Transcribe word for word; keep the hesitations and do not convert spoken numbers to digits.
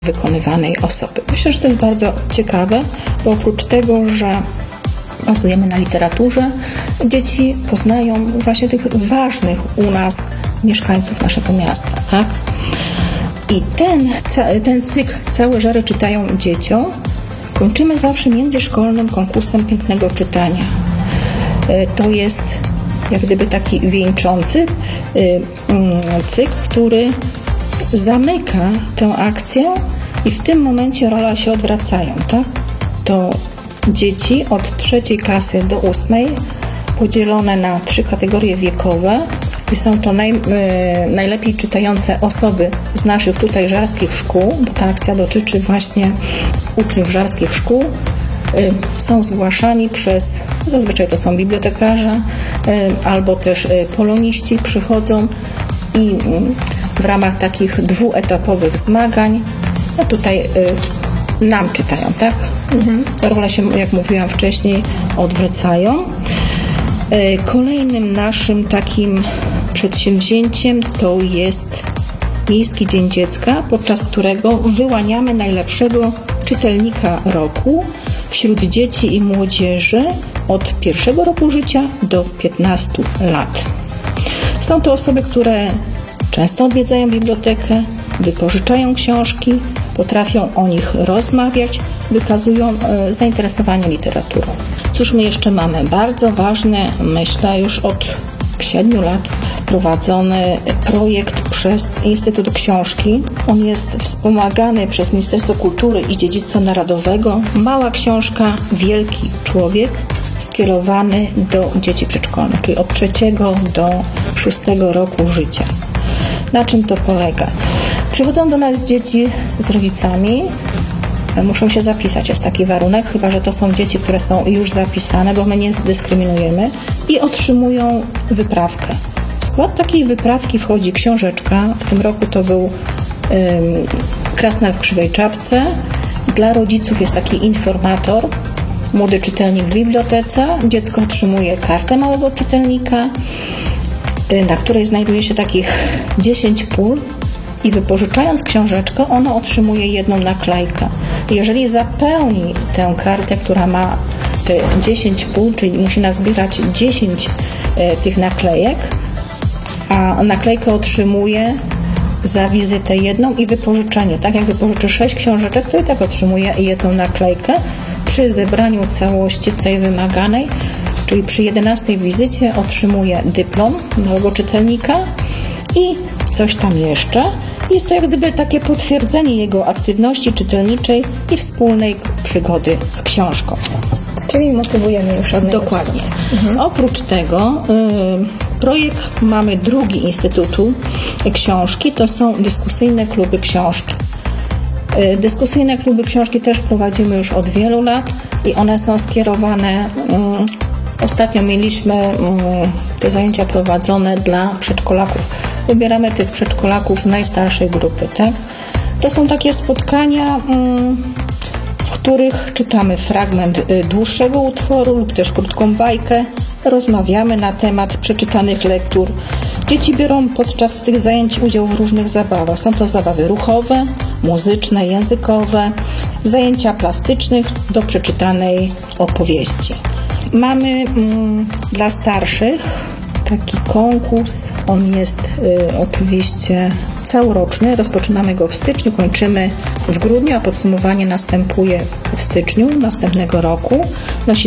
wykonywanej osoby. Myślę, że to jest bardzo ciekawe, bo oprócz tego, że bazujemy na literaturze, dzieci poznają właśnie tych ważnych u nas mieszkańców naszego miasta, tak? I ten, ten cykl Całe żary czytają dzieciom kończymy zawsze międzyszkolnym konkursem pięknego czytania. To jest jak gdyby taki wieńczący cykl, który zamyka tę akcję i w tym momencie rola się odwracają, tak? To dzieci od trzeciej klasy do ósmej podzielone na trzy kategorie wiekowe i są to naj, y, najlepiej czytające osoby z naszych tutaj żarskich szkół, bo ta akcja dotyczy właśnie uczniów żarskich szkół. Y, są zgłaszani przez, zazwyczaj to są bibliotekarze y, albo też y, poloniści przychodzą i y, w ramach takich dwuetapowych zmagań, no tutaj y, nam czytają, tak? Mhm. Role się, jak mówiłam wcześniej, odwracają. Kolejnym naszym takim przedsięwzięciem to jest Miejski Dzień Dziecka, podczas którego wyłaniamy najlepszego czytelnika roku wśród dzieci i młodzieży od pierwszego roku życia do piętnastu lat. Są to osoby, które często odwiedzają bibliotekę, wypożyczają książki, potrafią o nich rozmawiać, wykazują e, zainteresowanie literaturą. Cóż my jeszcze mamy? Bardzo ważny, myślę, już od siedmiu lat prowadzony projekt przez Instytut Książki. On jest wspomagany przez Ministerstwo Kultury i Dziedzictwa Narodowego. Mała książka, wielki człowiek, skierowany do dzieci przedszkolnych, czyli od trzeciego do szóstego roku życia. Na czym to polega? Przychodzą do nas dzieci z rodzicami, muszą się zapisać, jest taki warunek, chyba że to są dzieci, które są już zapisane, bo my nie dyskryminujemy, i otrzymują wyprawkę. W skład takiej wyprawki wchodzi książeczka, w tym roku to był ym, Krasnal w krzywej czapce. Dla rodziców jest taki informator, młody czytelnik w bibliotece. Dziecko otrzymuje kartę małego czytelnika, na której znajduje się takich dziesięć pól i wypożyczając książeczkę, ono otrzymuje jedną naklejkę. Jeżeli zapełni tę kartę, która ma te dziesięć pól, czyli musi nazbierać dziesięć e, tych naklejek, a naklejkę otrzymuje za wizytę jedną i wypożyczenie. Tak jak wypożyczy sześć książeczek, to i tak otrzymuje jedną naklejkę. Przy zebraniu całości tej wymaganej, czyli przy jedenastej wizycie, otrzymuje dyplom nowego czytelnika i coś tam jeszcze. Jest to jak gdyby takie potwierdzenie jego aktywności czytelniczej i wspólnej przygody z książką. Czyli motywujemy już od Dokładnie. Mhm. Oprócz tego y, projekt mamy drugi Instytutu Książki, to są dyskusyjne kluby książki. Y, dyskusyjne kluby książki też prowadzimy już od wielu lat i one są skierowane, y, ostatnio mieliśmy y, te zajęcia prowadzone dla przedszkolaków. Wybieramy tych przedszkolaków z najstarszej grupy, tak? To są takie spotkania, w których czytamy fragment dłuższego utworu lub też krótką bajkę, rozmawiamy na temat przeczytanych lektur. Dzieci biorą podczas tych zajęć udział w różnych zabawach. Są to zabawy ruchowe, muzyczne, językowe, zajęcia plastycznych do przeczytanej opowieści. Mamy mm, dla starszych taki konkurs, on jest y, oczywiście całoroczny, rozpoczynamy go w styczniu, kończymy w grudniu, a podsumowanie następuje w styczniu następnego roku. Nosi